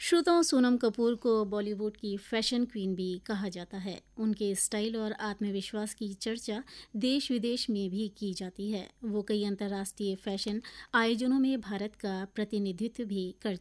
श्रोताओं, सोनम कपूर को बॉलीवुड की फैशन क्वीन भी कहा जाता है। उनके स्टाइल और आत्मविश्वास की चर्चा देश विदेश में भी की जाती है। वो कई अंतर्राष्ट्रीय फैशन आयोजनों में भारत का प्रतिनिधित्व भी कर